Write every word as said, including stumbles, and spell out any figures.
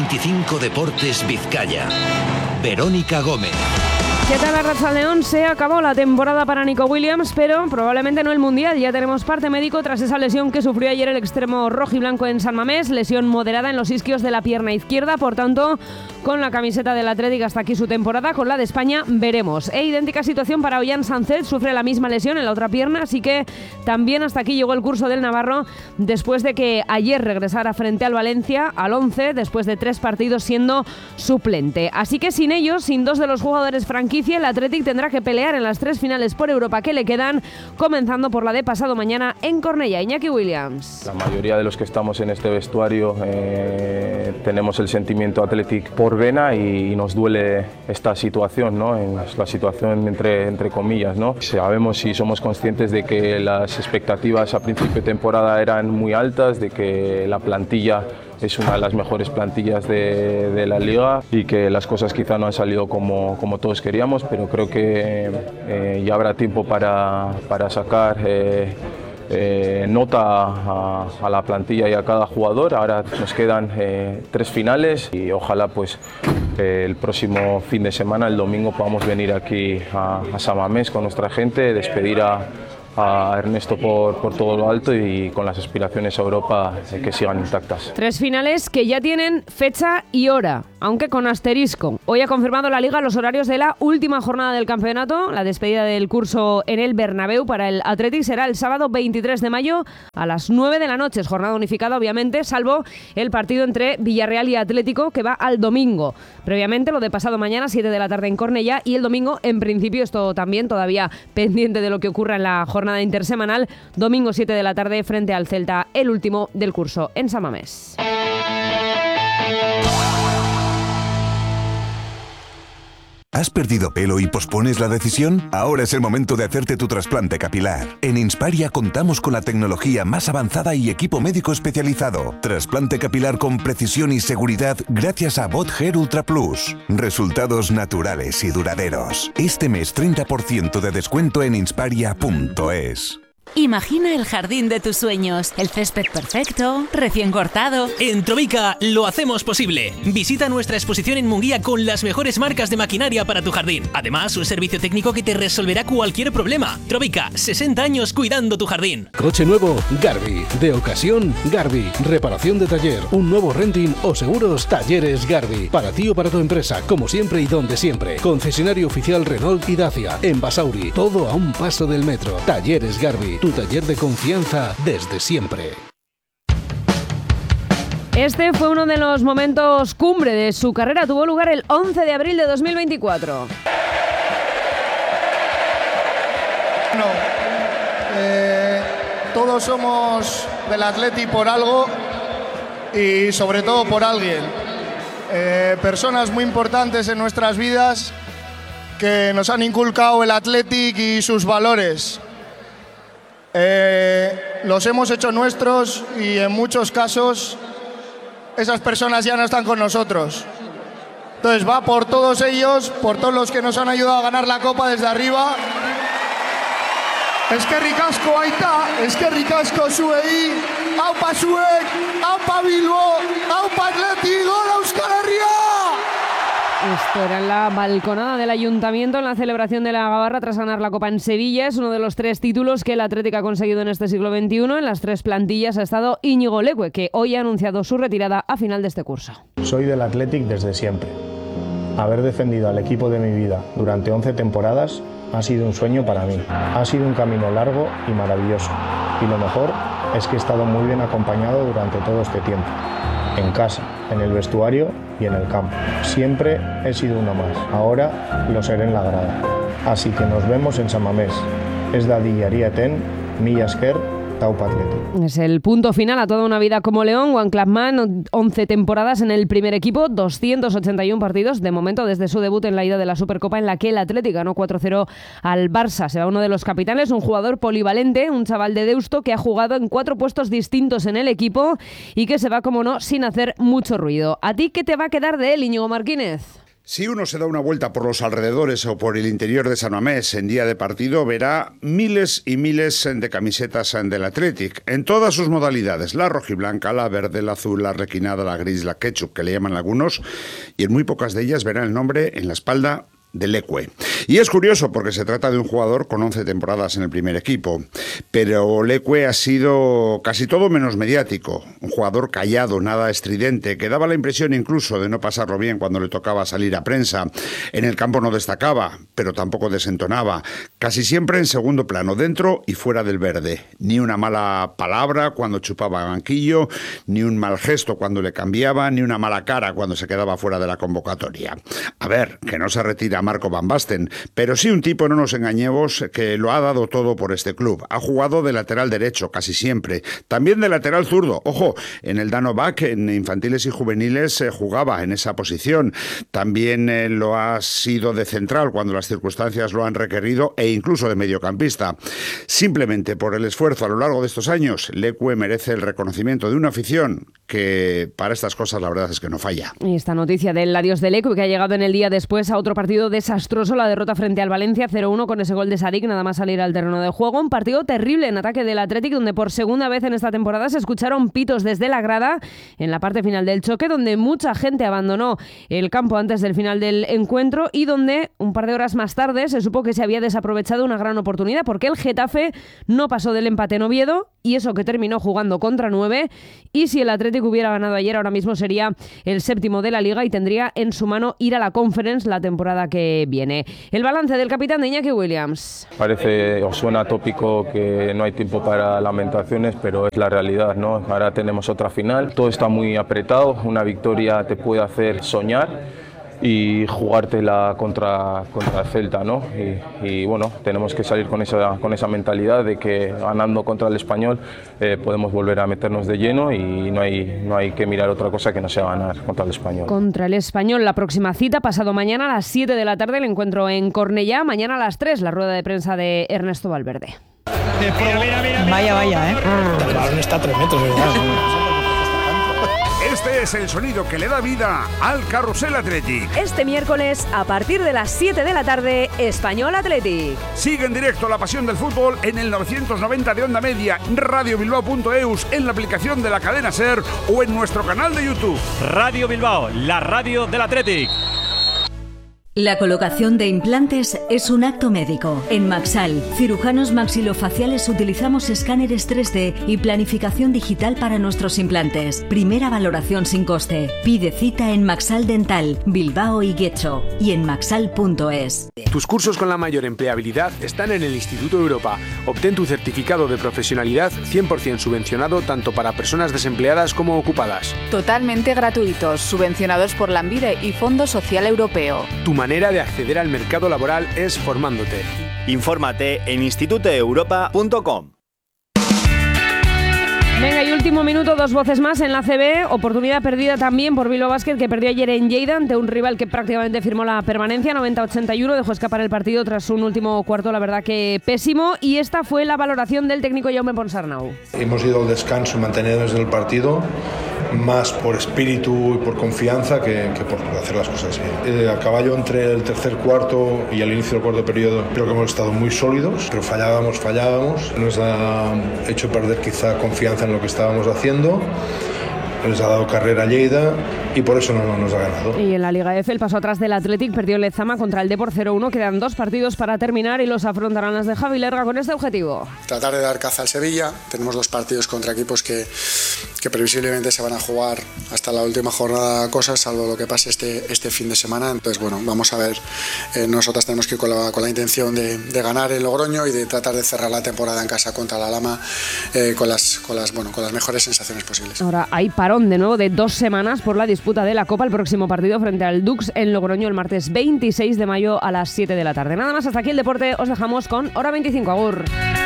veinticinco Deportes Vizcaya. Verónica Gómez. ¿Qué tal, Arratsaldeon? Se acabó la temporada para Nico Williams, pero probablemente no el Mundial. Ya tenemos parte médico tras esa lesión que sufrió ayer el extremo rojiblanco en San Mamés, lesión moderada en los isquios de la pierna izquierda, por tanto, con la camiseta del Atlético hasta aquí su temporada, con la de España veremos. E idéntica situación para Ollán Sánchez, sufre la misma lesión en la otra pierna, así que también hasta aquí llegó el curso del navarro, después de que ayer regresara frente al Valencia, al once, después de tres partidos siendo suplente. Así que sin ellos, sin dos de los jugadores franquistas, el Athletic tendrá que pelear en las tres finales por Europa que le quedan, comenzando por la de pasado mañana en Cornellá. Iñaki Williams. La mayoría de los que estamos en este vestuario eh, tenemos el sentimiento Athletic por vena y, y nos duele esta situación, ¿no? En la situación entre, entre comillas, ¿no? Sabemos y somos conscientes de que las expectativas a principio de temporada eran muy altas, de que la plantilla es una de las mejores plantillas de, de la liga y que las cosas quizá no han salido como, como todos queríamos, pero creo que eh, ya habrá tiempo para, para sacar eh, eh, nota a, a la plantilla y a cada jugador. Ahora nos quedan eh, tres finales y ojalá pues eh, el próximo fin de semana, el domingo, podamos venir aquí a, a San Mamés con nuestra gente, despedir a a Ernesto por, por todo lo alto y con las aspiraciones a Europa eh, que sigan intactas. Tres finales que ya tienen fecha y hora, aunque con asterisco. Hoy ha confirmado la Liga los horarios de la última jornada del campeonato. La despedida del curso en el Bernabéu para el Athletic será el sábado veintitrés de mayo a las nueve de la noche. Es jornada unificada, obviamente, salvo el partido entre Villarreal y Atlético, que va al domingo. Previamente, lo de pasado mañana, siete de la tarde en Cornellá, y el domingo, en principio, esto también todavía pendiente de lo que ocurra en la jornada intersemanal, domingo siete de la tarde frente al Celta, el último del curso en San Mamés. ¿Has perdido pelo y pospones la decisión? Ahora es el momento de hacerte tu trasplante capilar. En Insparia contamos con la tecnología más avanzada y equipo médico especializado. Trasplante capilar con precisión y seguridad gracias a Bot Hair Ultra Plus. Resultados naturales y duraderos. Este mes treinta por ciento de descuento en insparia punto es. Imagina el jardín de tus sueños, el césped perfecto, recién cortado. En Trovica lo hacemos posible. Visita nuestra exposición en Munguía con las mejores marcas de maquinaria para tu jardín. Además, un servicio técnico que te resolverá cualquier problema. Trovica, sesenta años cuidando tu jardín. Coche nuevo, Garbi. De ocasión, Garbi. Reparación de taller, un nuevo renting o seguros, Talleres Garbi. Para ti o para tu empresa, como siempre y donde siempre. Concesionario oficial Renault y Dacia. En Basauri, todo a un paso del metro. Talleres Garbi. Tu taller de confianza desde siempre. Este fue uno de los momentos cumbre de su carrera. Tuvo lugar el once de abril de dos mil veinticuatro. No, eh, todos somos del Athletic por algo y sobre todo por alguien. Eh, personas muy importantes en nuestras vidas que nos han inculcado el Athletic y sus valores. Eh, los hemos hecho nuestros y en muchos casos esas personas ya no están con nosotros. Entonces va por todos ellos, por todos los que nos han ayudado a ganar la Copa desde arriba. Es que ricasco aita, es que ricasco zuei, aupa zuek, aupa Bilbo, aupa Atleti, gol Euskal Herria. Esto era en la balconada del Ayuntamiento en la celebración de la Gabarra tras ganar la Copa en Sevilla. Es uno de los tres títulos que el Atlético ha conseguido en este siglo veintiuno. En las tres plantillas ha estado Íñigo Leque, que hoy ha anunciado su retirada a final de este curso. Soy del Athletic desde siempre. Haber defendido al equipo de mi vida durante once temporadas ha sido un sueño para mí. Ha sido un camino largo y maravilloso. Y lo mejor es que he estado muy bien acompañado durante todo este tiempo. En casa, en el vestuario y en el campo. Siempre he sido uno más. Ahora lo seré en la grada. Así que nos vemos en San Mamés. Ez da diariaten, mila esker, taupa Athletic. Es el punto final a toda una vida como León. Juan Clapman, once temporadas en el primer equipo, doscientos ochenta y uno partidos, de momento desde su debut en la ida de la Supercopa en la que el Athletic ganó cuatro cero al Barça. Se va uno de los capitanes, un jugador polivalente, un chaval de Deusto que ha jugado en cuatro puestos distintos en el equipo y que se va, como no, sin hacer mucho ruido. ¿A ti qué te va a quedar de él, Íñigo Martínez? Si uno se da una vuelta por los alrededores o por el interior de San Mamés en día de partido, verá miles y miles de camisetas del Athletic, en todas sus modalidades, la rojiblanca, la verde, la azul, la requinada, la gris, la ketchup, que le llaman algunos, y en muy pocas de ellas verá el nombre en la espalda de Leque. Y es curioso porque se trata de un jugador con once temporadas en el primer equipo, pero Leque ha sido casi todo menos mediático, un jugador callado, nada estridente, que daba la impresión incluso de no pasarlo bien cuando le tocaba salir a prensa. En el campo no destacaba, pero tampoco desentonaba, casi siempre en segundo plano, dentro y fuera del verde. Ni una mala palabra cuando chupaba banquillo, ni un mal gesto cuando le cambiaba, ni una mala cara cuando se quedaba fuera de la convocatoria. A ver, que no se retira Marco Van Basten, pero sí un tipo, no nos engañemos, que lo ha dado todo por este club. Ha jugado de lateral derecho casi siempre, también de lateral zurdo. Ojo, en el Danovac, en infantiles y juveniles, eh, jugaba en esa posición. También eh, lo ha sido de central cuando las circunstancias lo han requerido, e incluso de mediocampista. Simplemente por el esfuerzo a lo largo de estos años, Leque merece el reconocimiento de una afición que para estas cosas la verdad es que no falla. Y esta noticia del adiós de Leque, que ha llegado en el día después a otro partido desastroso, la derrota frente al Valencia cero uno con ese gol de Sadik nada más salir al terreno de juego. Un partido terrible en ataque del Athletic, donde por segunda vez en esta temporada se escucharon pitos desde la grada en la parte final del choque, donde mucha gente abandonó el campo antes del final del encuentro y donde un par de horas más tarde se supo que se había desaprovechado una gran oportunidad porque el Getafe no pasó del empate en Oviedo, y eso que terminó jugando contra nueve, y si el Athletic hubiera ganado ayer ahora mismo sería el séptimo de la Liga y tendría en su mano ir a la Conference la temporada que viene. El balance del capitán de Iñaki Williams. Parece o suena tópico que no hay tiempo para lamentaciones, pero es la realidad, ¿no? Ahora tenemos otra final, todo está muy apretado, una victoria te puede hacer soñar y jugártela contra, contra el Celta, ¿no? Y, y bueno, tenemos que salir con esa, con esa mentalidad de que ganando contra el Español eh, podemos volver a meternos de lleno y no hay, no hay que mirar otra cosa que no sea ganar contra el Español. Contra el Español, la próxima cita, pasado mañana a las siete de la tarde, el encuentro en Cornellá, mañana a las tres, la rueda de prensa de Ernesto Valverde. Mira, mira, mira, vaya, vaya, ¿eh? Ah. El balón está a tres metros, ¿verdad? Este es el sonido que le da vida al Carrusel Athletic. Este miércoles, a partir de las siete de la tarde, Español Athletic. Sigue en directo la pasión del fútbol en el novecientos noventa de Onda Media, radio bilbao punto eus, en la aplicación de la cadena SER o en nuestro canal de YouTube. Radio Bilbao, la radio del Athletic. La colocación de implantes es un acto médico. En Maxal, cirujanos maxilofaciales, utilizamos escáneres tres D y planificación digital para nuestros implantes. Primera valoración sin coste. Pide cita en Maxal Dental, Bilbao y Guecho y en maxal punto es. Tus cursos con la mayor empleabilidad están en el Instituto Europa. Obtén tu certificado de profesionalidad cien por ciento subvencionado tanto para personas desempleadas como ocupadas. Totalmente gratuitos, subvencionados por Lanbide y Fondo Social Europeo. Tu manera de acceder al mercado laboral es formándote. Infórmate en instituto europa punto com. Venga, y último minuto, dos voces más en la C B. Oportunidad perdida también por Bilbao Basket, que perdió ayer en Lleida ante un rival que prácticamente firmó la permanencia. noventa a ochenta y uno, dejó escapar el partido tras un último cuarto, la verdad que pésimo. Y esta fue la valoración del técnico Jaume Ponsarnau. Hemos ido al descanso mantenidos en el partido, más por espíritu y por confianza que, que por hacer las cosas bien. Eh, a caballo entre el tercer cuarto y el inicio del cuarto periodo creo que hemos estado muy sólidos, pero fallábamos, fallábamos. Nos ha hecho perder quizá confianza en lo que estábamos haciendo. Les ha dado carrera a Lleida y por eso no nos ha ganado. Y en la Liga F, el paso atrás del Athletic, perdió el Lezama contra el Depor cero uno. Quedan dos partidos para terminar y los afrontarán las de Javi Lerga con este objetivo. Tratar de dar caza al Sevilla. Tenemos dos partidos contra equipos que, que previsiblemente se van a jugar hasta la última jornada cosas, salvo lo que pase este, este fin de semana. Entonces, bueno, vamos a ver. Eh, nosotras tenemos que ir con la, con la intención de, de ganar en Logroño y de tratar de cerrar la temporada en casa contra la Lama eh, con, las, con, las, bueno, con las mejores sensaciones posibles. Ahora hay parón de nuevo de dos semanas por la disputa de la Copa. El próximo partido frente al Dux en Logroño el martes veintiséis de mayo a las siete de la tarde. Nada más, hasta aquí el deporte. Os dejamos con Hora veinticinco. Agur.